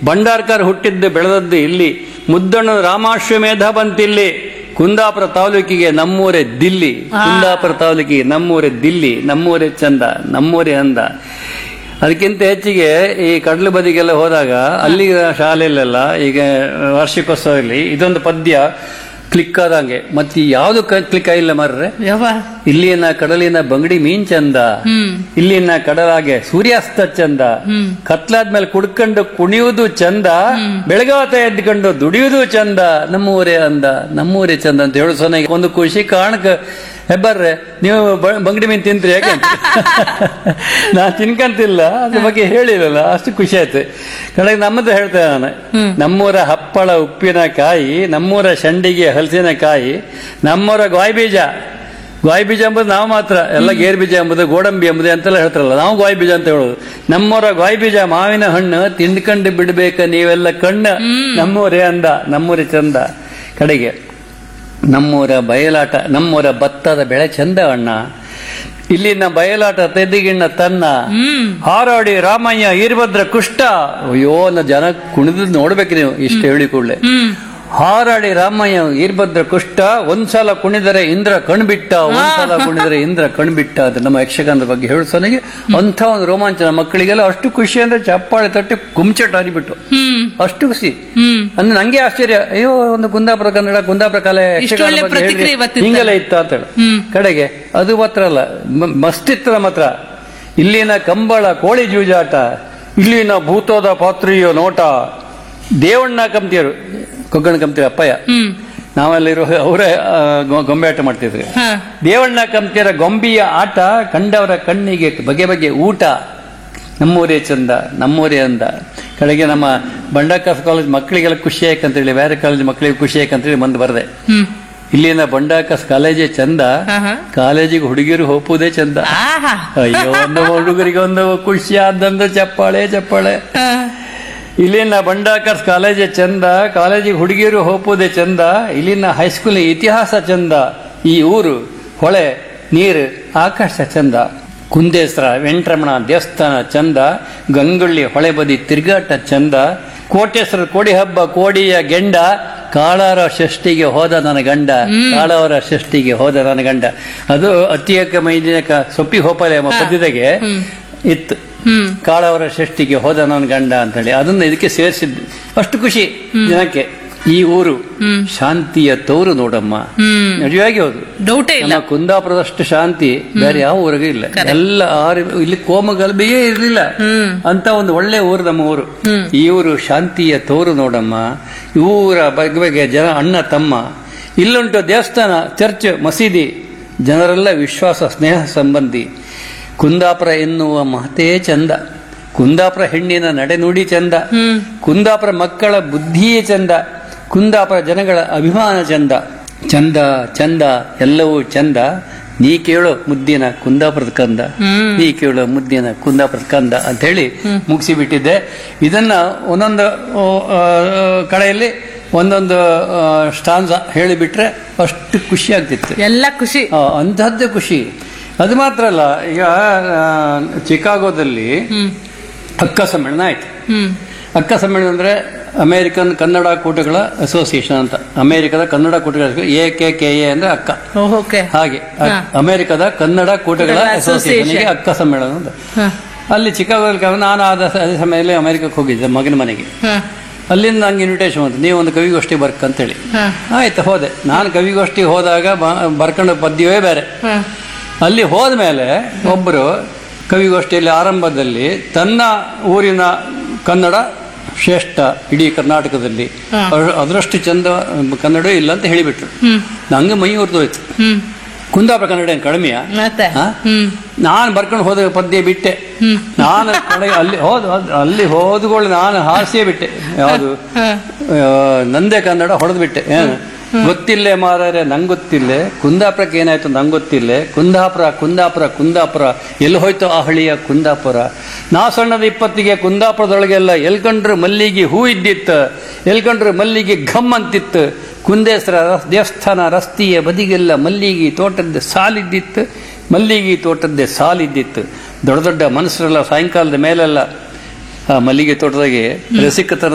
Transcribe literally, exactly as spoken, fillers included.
ಭಂಡಾರ್ಕರ್ ಹುಟ್ಟಿದ್ದು ಬೆಳೆದದ್ದು ಇಲ್ಲಿ, ಮುದ್ದಣ್ಣ ರಾಮಾಶ್ವಮೇಧ ಬಂತಿಲ್ಲಿ. ಕುಂದಾಪುರ ತಾಲೂಕಿಗೆ ನಮ್ಮೂರೇ ದಿಲ್ಲಿ, ಕುಂದಾಪುರ ತಾಲೂಕಿಗೆ ನಮ್ಮೂರೇ ದಿಲ್ಲಿ, ನಮ್ಮೂರೇ ಚಂದ, ನಮ್ಮೂರೇ ಅಂದ. ಅದಕ್ಕಿಂತ ಹೆಚ್ಚಿಗೆ ಈ ಕಡಲು ಬದಿಗೆಲ್ಲ ಹೋದಾಗ ಅಲ್ಲಿ ಶಾಲೆಯಲ್ಲೆಲ್ಲ ಈಗ ವಾರ್ಷಿಕೋತ್ಸವದಲ್ಲಿ ಇದೊಂದು ಪದ್ಯ ಕ್ಲಿಕ್ ಆದಂಗೆ, ಮತ್ತೆ ಯಾವ್ದು ಕ್ಲಿಕ್ ಆಗಿಲ್ಲ ಮಾರ್ರೆ. ಇಲ್ಲಿನ ಕಡಲಿನ ಬಂಗಡಿ ಮೀನ್ ಚಂದ, ಇಲ್ಲಿನ ಕಡಲಾಗೆ ಸೂರ್ಯಾಸ್ತ ಚಂದ, ಕತ್ಲಾದ್ಮೇಲೆ ಕುಡ್ಕೊಂಡು ಕುಣಿಯುವುದು ಚಂದ, ಬೆಳಗಾತ ಎದ್ಕೊಂಡು ದುಡಿಯುವುದು ಚಂದ, ನಮ್ಮೂರೇ ಅಂದ, ನಮ್ಮೂರೇ ಚಂದ ಅಂತ ಹೇಳು ಸೊನ್ನೆ ಒಂದು ಖುಷಿ ಕಾರಣಕ್ಕೆ ಹೆಬ್ಬರ್ರೆ ನೀವು ಬಂಗಡಿ ಮೀನ್ ತಿಂತ್ರಿ ಯಾಕೆ ನಾ ತಿನ್ಕಂತಿಲ್ಲ, ಅದ್ರ ಬಗ್ಗೆ ಹೇಳಿರಲ್ಲ, ಅಷ್ಟು ಖುಷಿ ಆಯ್ತು. ಕಡೆಗೆ ನಮ್ಮದು ಹೇಳ್ತೇನೆ ನಾನು, ನಮ್ಮೂರ ಹಪ್ಪಳ ಉಪ್ಪಿನಕಾಯಿ, ನಮ್ಮೂರ ಶಂಡಿಗೆ ಹಲಸಿನಕಾಯಿ, ನಮ್ಮೂರ ಗಾಯಿ ಬೀಜ. ಗಾಯಿ ಬೀಜ ಎಂಬುದು ನಾವು ಮಾತ್ರ, ಎಲ್ಲ ಗೇರ್ ಬೀಜ ಎಂಬುದು ಗೋಡಂಬಿ ಎಂಬುದು ಅಂತೆಲ್ಲ ಹೇಳ್ತಾರಲ್ಲ, ನಾವು ಗಾಯಿ ಬೀಜ ಅಂತ ಹೇಳೋದು. ನಮ್ಮೂರ ಗಾಯಿ ಬೀಜ ಮಾವಿನ ಹಣ್ಣು ತಿಂದ್ಕೊಂಡು ಬಿಡ್ಬೇಕ ನೀವೆಲ್ಲ ಕಣ್ಣು, ನಮ್ಮೂರೇ ಅಂದ, ನಮ್ಮೂರೇ ಚಂದ. ಕಡೆಗೆ ನಮ್ಮೂರ ಬಯಲಾಟ, ನಮ್ಮೂರ ಭತ್ತದ ಬೆಳೆ ಚಂದ ಅಣ್ಣ, ಇಲ್ಲಿನ ಬಯಲಾಟ ತೆದಿಗಿಣ್ಣ ತನ್ನ, ಹಾರಾಡಿ ರಾಮಯ್ಯ ಈರ್ಭದ್ರ ಕುಷ್ಟ. ಅಯ್ಯೋ ನ ಜನ ಕುಣಿದ್ ನೋಡ್ಬೇಕು ನೀವು, ಇಷ್ಟು ಹೇಳಿ ಕೂಡಲೇ. ಹಾರಾಡಿ ರಾಮಯ್ಯ ಈರ್ಭದ್ರ ಕುಷ್ಟ, ಒಂದ್ಸಲ ಕುಣಿದರೆ ಇಂದ್ರ ಕಣ್ಬಿಟ್ಟ, ಒಂದ್ಸಲ ಕುಣಿದರೆ ಇಂದ್ರ ಕಣ್ಬಿಟ್ಟ ಅಂತ ನಮ್ಮ ಯಕ್ಷಗಾನದ ಬಗ್ಗೆ ಹೇಳೋನಿಗೆ ಅಂಥ ಒಂದು ರೋಮಾಂಚನ. ಮಕ್ಕಳಿಗೆಲ್ಲ ಅಷ್ಟು ಖುಷಿ ಅಂದ್ರೆ ಚಪ್ಪಾಳೆ ತಟ್ಟಿ ಕುಂಚಟ ಹರಿಬಿಟ್ಟು ಅಷ್ಟು ಖುಷಿ. ಅಂದ್ರೆ ನಂಗೆ ಆಶ್ಚರ್ಯ, ಅಯ್ಯೋ ಒಂದು ಕುಂದಾಪುರ ಕನ್ನಡ, ಕುಂದಾಪುರ ಕಲೆ, ಯಕ್ಷಗಾನ ಬಗ್ಗೆ ಹಿಂಗೆಲ್ಲ ಇತ್ತ ಅಂತ ಹೇಳಿ. ಕಡೆಗೆ ಅದು ಮಾತ್ರ ಅಲ್ಲ, ಮಸ್ತಿತ್ವ ಮಾತ್ರ. ಇಲ್ಲಿನ ಕಂಬಳ ಕೋಳಿ ಜೂಜಾಟ, ಇಲ್ಲಿನ ಭೂತೋದ ಪಾತ್ರಿಯೋ ನೋಟ, ದೇವಣ್ಣ ಕಂಪ್ತಿಯರು, ಕೊಗ್ಗಣ ಕಂಪ್ತಿಯರು ಅಪ್ಪಯ್ಯ, ನಾವೆಲ್ಲಿರೋ ಅವರೇ ಗೊಂಬೆ ಆಟ ಮಾಡ್ತಿದ್ರು. ದೇವಣ್ಣ ಕಂಪ್ತಿಯರ ಗೊಂಬಿಯ ಆಟ, ಕಂಡವರ ಕಣ್ಣಿಗೆ ಬಗೆ ಬಗೆ ಊಟ, ನಮ್ಮೂರೇ ಚಂದ, ನಮ್ಮೂರೇ ಅಂದ. ಕಡೆಗೆ ನಮ್ಮ ಬಂಡಾಕಾಸ್ ಕಾಲೇಜ್ ಮಕ್ಕಳಿಗೆಲ್ಲ ಖುಷಿ ಆಯ್ಕಂತೇಳಿ, ಬೇರೆ ಕಾಲೇಜ್ ಮಕ್ಕಳಿಗೆ ಖುಷಿ ಆಯ್ಕಂತೇಳಿ ಮುಂದೆ ಬರದೆ. ಇಲ್ಲಿನ ಬಂಡಾಕಾಸ್ ಕಾಲೇಜೇ ಚಂದ, ಕಾಲೇಜಿಗೆ ಹುಡುಗಿರು ಹೋಗುವುದೇ ಚಂದ. ಅಯ್ಯೋ ಒಂದು ಹುಡುಗರಿಗೆ ಒಂದು ಖುಷಿ ಆದಂದ್ರೆ ಚಪ್ಪಾಳೆ ಚಪ್ಪಾಳೆ. ಇಲ್ಲಿನ ಬಂಡಾಕರ್ಸ್ ಕಾಲೇಜೇ ಚಂದ, ಕಾಲೇಜಿಗೆ ಹುಡುಗಿಯರು ಹೋಗುವುದೇ ಚಂದ, ಇಲ್ಲಿನ ಹೈಸ್ಕೂಲ್ ಇತಿಹಾಸ ಚಂದ, ಈ ಊರು ಹೊಳೆ ನೀರು ಆಕಾಶ ಚಂದ, ಕುಂದೇಶ್ವರ ವೆಂಕಟರಮಣ ದೇವಸ್ಥಾನ ಚಂದ, ಗಂಗೊಳ್ಳಿ ಹೊಳೆ ಬದಿ ತಿರುಗಾಟ ಚಂದ, ಕೋಟೇಶ್ವರ ಕೋಡಿ ಹಬ್ಬ ಕೋಡಿಯ ಗೆಂಡ, ಕಾಳಾರ ಷಷ್ಠಿಗೆ ಹೋದ ನನ್ನ ಗಂಡ, ಕಾಳವರ ಷಷ್ಠಿಗೆ ಹೋದ ನನ್ನ ಗಂಡ. ಅದು ಅತಿಯಕ ಮೈದಿನಕ ಸೊಪ್ಪಿ ಹೋಪಲೆ ಎಂಬ ಪದ್ಯತೆಗೆ ಇತ್ತು, ಕಾಳವರ ಷಷ್ಠಿಗೆ ಹೋದ ನನ್ನ ಗಂಡ ಅಂತ ಹೇಳಿ. ಅದನ್ನ ಇದಕ್ಕೆ ಸೇರಿಸಿದ್ದು, ಅಷ್ಟು ಖುಷಿ ಜನಕ್ಕೆ. ಈ ಊರು ಶಾಂತಿಯ ತೋರು ನೋಡಮ್ಮ, ನಿಜವಾಗಿ ಹೌದು. ನಮ್ಮ ಕುಂದಾಪುರದಷ್ಟು ಶಾಂತಿ ಬೇರೆ ಯಾವ ಊರಿಗೂ ಇಲ್ಲ. ಎಲ್ಲ ಆರು ಇಲ್ಲಿ ಕೋಮಗಲಭೆಯೇ ಇರಲಿಲ್ಲ ಅಂತ ಒಂದು ಒಳ್ಳೆ ಊರು ನಮ್ಮ ಊರು. ಈ ಊರು ಶಾಂತಿಯ ತೋರು ನೋಡಮ್ಮ, ಊರ ಬಗ್ಗೆ ಬಗ್ಗೆ ಜನ ಅಣ್ಣ ತಮ್ಮ. ಇಲ್ಲುಂಟು ದೇವಸ್ಥಾನ, ಚರ್ಚ್, ಮಸೀದಿ, ಜನರೆಲ್ಲ ವಿಶ್ವಾಸ ಸ್ನೇಹ ಸಂಬಂಧಿ. ಕುಂದಾಪುರ ಎನ್ನುವ ಮಹತೇ ಚಂದ, ಕುಂದಾಪುರ ಹೆಣ್ಣಿನ ನಡೆನುಡಿ ಚಂದ, ಕುಂದಾಪುರ ಮಕ್ಕಳ ಬುದ್ಧಿಯೇ ಚಂದ, ಕುಂದಾಪುರ ಜನಗಳ ಅಭಿಮಾನ ಚಂದ. ಚಂದ ಚಂದ ಎಲ್ಲವೂ ಚಂದ, ನೀ ಕೇಳೋ ಮುದ್ದಿನ ಕುಂದಾಪುರದ ಕಂದ, ನೀ ಕೇಳೋ ಮುದ್ದಿನ ಕುಂದಾಪುರದ ಕಂದ ಅಂತ ಹೇಳಿ ಮುಗಿಸಿ ಬಿಟ್ಟಿದ್ದೆ. ಇದನ್ನ ಒಂದೊಂದು ಕಡೆಯಲ್ಲಿ ಒಂದೊಂದು ಸ್ಟಾನ್ಸ ಹೇಳಿಬಿಟ್ರೆ ಅಷ್ಟು ಖುಷಿ ಆಗ್ತಿತ್ತು, ಎಲ್ಲ ಖುಷಿ, ಅಂತಹದ್ದೇ ಖುಷಿ. ಅದು ಮಾತ್ರ ಅಲ್ಲ, ಈಗ ಚಿಕಾಗೋದಲ್ಲಿ ಅಕ್ಕ ಸಮ್ಮೇಳನ ಆಯ್ತು. ಅಕ್ಕ ಸಮ್ಮೇಳನ ಅಂದ್ರೆ ಅಮೆರಿಕನ್ ಕನ್ನಡ ಕೂಟಗಳ ಅಸೋಸಿಯೇಷನ್ ಅಂತ, ಅಮೆರಿಕದ Kannada ಕೂಟಗಳ A K K A ಅಂದ್ರೆ ಅಕ್ಕ, ಹಾಗೆ ಅಮೆರಿಕದ ಕನ್ನಡ ಕೂಟಗಳ ಅಸೋಸಿಯೇಷನ್ಗೆ ಅಕ್ಕ ಸಮ್ಮೇಳನ ಅಂತ. ಅಲ್ಲಿ ಚಿಕಾಗೋದಲ್ಲಿ ನಾನು ಆದ ಅದೇ ಸಮಯದಲ್ಲಿ ಅಮೆರಿಕಕ್ಕೆ ಹೋಗಿದ್ದೆ ಮಗನ ಮನೆಗೆ. ಅಲ್ಲಿಂದ ನಂಗೆ ಇನ್ವಿಟೇಷನ್ ಬಂತು, ನೀವು ಒಂದು ಕವಿಗೋಷ್ಠಿ ಬರ್ಕಂತೇಳಿ. ಆಯ್ತು, ಹೋದೆ. ನಾನು ಕವಿಗೋಷ್ಠಿಗೆ ಹೋದಾಗ ಬರ್ಕೊಂಡ ಪದ್ಯವೇ ಬೇರೆ. ಅಲ್ಲಿ ಹೋದ್ಮೇಲೆ ಒಬ್ಬರು ಕವಿಗೋಷ್ಠಿಯಲ್ಲಿ ಆರಂಭದಲ್ಲಿ ತನ್ನ ಊರಿನ ಕನ್ನಡ ಶ್ರೇಷ್ಠ ಇಡೀ ಕರ್ನಾಟಕದಲ್ಲಿ, ಅದರಷ್ಟು ಚಂದ ಕನ್ನಡ ಇಲ್ಲ ಅಂತ ಹೇಳಿಬಿಟ್ರು. ನಂಗೆ ಮೈ ಹೊರದೋಯ್ತು. ಕುಂದಾಪುರ ಕನ್ನಡ ಏನು ಕಡಿಮೆಯಾ? ನಾನು ಬರ್ಕೊಂಡು ಹೋದ ಪದ್ಯ ಬಿಟ್ಟೆ. ನಾನು ಕಡೆ ಅಲ್ಲಿ ಹೋದ ಅಲ್ಲಿ ಹೋದ್ಕೊಳ್ಳಿ ನಾನು ಹಾಸ್ಯೇ ಬಿಟ್ಟೆ. ಯಾವುದು ನಂದೇ ಕನ್ನಡ ಹೊಡೆದು ಬಿಟ್ಟೆ. ಏನು ಗೊತ್ತಿಲ್ಲೇ ಮಾರಾರೆ, ನಂಗೆ ಗೊತ್ತಿಲ್ಲೇ. ಕುಂದಾಪುರಕ್ಕೆ ಏನಾಯ್ತು ನಂಗೆ ಗೊತ್ತಿಲ್ಲೇ. ಕುಂದಾಪುರ ಕುಂದಾಪುರ ಕುಂದಾಪುರ ಎಲ್ಲಿ ಹೋಯ್ತು ಆ ಹಳಿಯ ಕುಂದಾಪುರ. ನಾ ಸಣ್ಣದ ಇಪ್ಪತ್ತಿಗೆ ಕುಂದಾಪುರದೊಳಗೆಲ್ಲ ಎಲ್ಕಂಡ್ರು ಮಲ್ಲಿಗೆ ಹೂ ಇದ್ದಿತ್ತು, ಎಲ್ಕಂಡ್ರು ಮಲ್ಲಿಗೆ ಘಮ್ ಅಂತಿತ್ತು. ಕುಂದೇಶ್ವರ ದೇವಸ್ಥಾನ ರಸ್ತೆಯ ಬದಿಗೆಲ್ಲ ಮಲ್ಲಿಗೆ ತೋಟದ ಸಾಲಿದ್ದಿತ್ತು, ಮಲ್ಲಿಗೆ ತೋಟದ್ದೇ ಸಾಲಿದ್ದಿತ್ತು. ದೊಡ್ಡ ದೊಡ್ಡ ಮನುಷ್ಯರೆಲ್ಲ ಸಾಯಂಕಾಲದ ಮೇಲೆಲ್ಲ ಆ ಮಲ್ಲಿಗೆ ತೋಟದಾಗೆ ರಸಿಕತನ